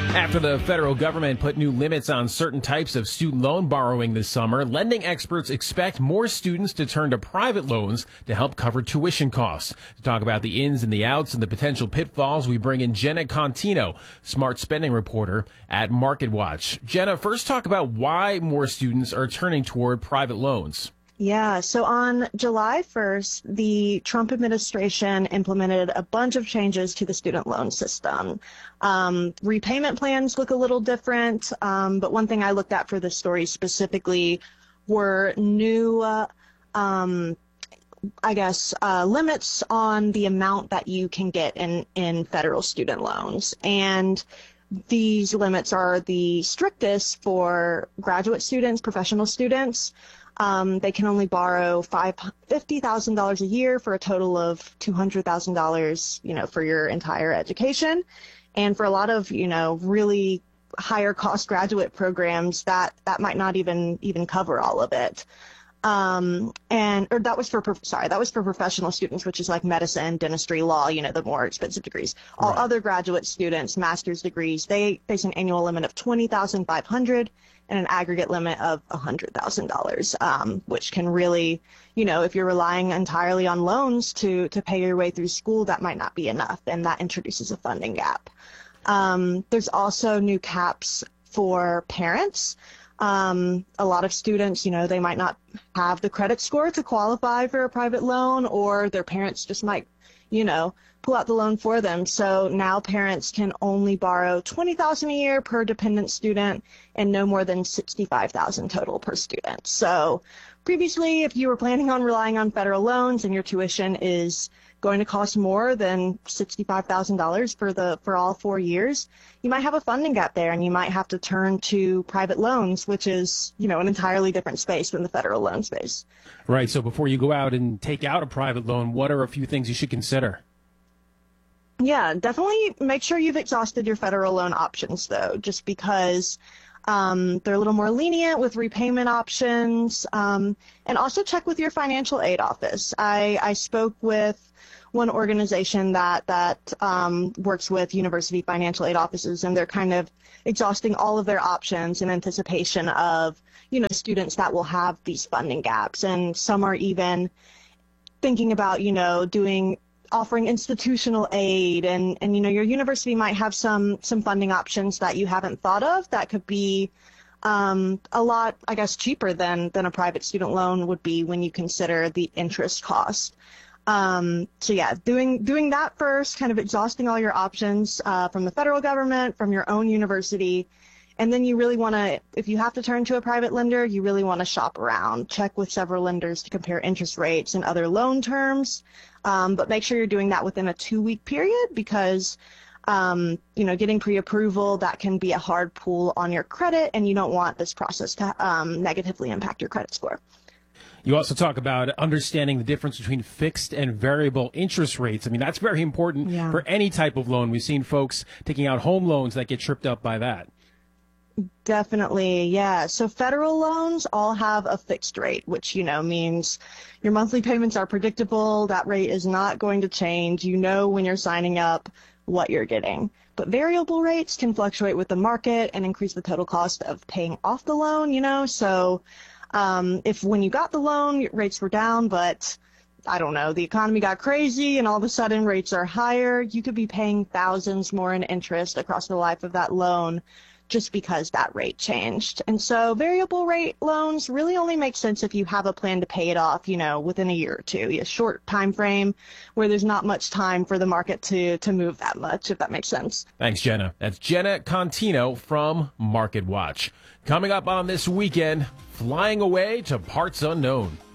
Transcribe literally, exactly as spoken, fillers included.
After the federal government put new limits on certain types of student loan borrowing this summer, lending experts expect more students to turn to private loans to help cover tuition costs. To talk about the ins and the outs and the potential pitfalls, we bring in Jenna Contino, smart spending reporter at MarketWatch. Jenna, first talk about why more students are turning toward private loans. Yeah, so on July first, the Trump administration implemented a bunch of changes to the student loan system. Um, repayment plans look a little different, um, but one thing I looked at for this story specifically were new, uh, um, I guess, uh, limits on the amount that you can get in, in federal student loans. And these limits are the strictest for graduate students, professional students. Um, they can only borrow fifty thousand dollars a year for a total of two hundred thousand dollars, you know, for your entire education. And for a lot of, you know, really higher cost graduate programs, that, that might not even, even cover all of it. Um, and, or that was for, sorry, that was for professional students, which is like medicine, dentistry, law, you know, the more expensive degrees. All Right. other graduate students, master's degrees, they face an annual limit of twenty thousand five hundred dollars and an aggregate limit of one hundred thousand dollars, um, which can really, you know, if you're relying entirely on loans to, to pay your way through school, that might not be enough, and that introduces a funding gap. Um, there's also new caps for parents. Um, a lot of students, you know, they might not have the credit score to qualify for a private loan, or their parents just might, you know, pull out the loan for them. So now parents can only borrow twenty thousand dollars a year per dependent student and no more than sixty-five thousand dollars total per student. So previously, if you were planning on relying on federal loans and your tuition is going to cost more than sixty-five thousand dollars for the for all four years, you might have a funding gap there, and you might have to turn to private loans, which is, you know, an entirely different space than the federal loan space. Right. So before you go out and take out a private loan, what are a few things you should consider? Yeah, definitely make sure you've exhausted your federal loan options, though, just because um, they're a little more lenient with repayment options. Um, and also check with your financial aid office. I, I spoke with one organization that, that um, works with university financial aid offices, and they're kind of exhausting all of their options in anticipation of, you know, students that will have these funding gaps. And some are even thinking about, you know, doing offering institutional aid, and, and, you know, your university might have some, some funding options that you haven't thought of that could be um, a lot, I guess, cheaper than, than a private student loan would be when you consider the interest cost. Um, so yeah, doing, doing that first, kind of exhausting all your options uh, from the federal government, from your own university. And then you really want to, if you have to turn to a private lender, you really want to shop around, check with several lenders to compare interest rates and other loan terms. Um, but make sure you're doing that within a two-week period, because, um, you know, getting pre-approval, that can be a hard pull on your credit, and you don't want this process to um, negatively impact your credit score. You also talk about understanding the difference between fixed and variable interest rates. I mean, that's very important Yeah. for any type of loan. We've seen folks taking out home loans that get tripped up by that. Definitely, yeah. So federal loans all have a fixed rate, which, you know, means your monthly payments are predictable. That rate is not going to change. You know when you're signing up what you're getting. But variable rates can fluctuate with the market and increase the total cost of paying off the loan, you know. So um, if when you got the loan, your rates were down, but I don't know, the economy got crazy and all of a sudden rates are higher, you could be paying thousands more in interest across the life of that loan, just because that rate changed. And so variable rate loans really only make sense if you have a plan to pay it off, you know, within a year or two, a short time frame where there's not much time for the market to, to move that much, if that makes sense. Thanks, Jenna. That's Jenna Contino from MarketWatch. Coming up on This Weekend, flying away to parts unknown.